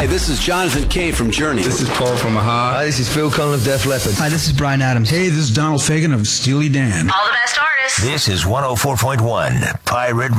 Hi, this is Jonathan Kay from Journey. This is Paul from Aha. Hi, this is Phil Collins of Def Leppard. Hi, this is Bryan Adams. Hey, this is Donald Fagen of Steely Dan. All the best artists. This is 104.1 Pirate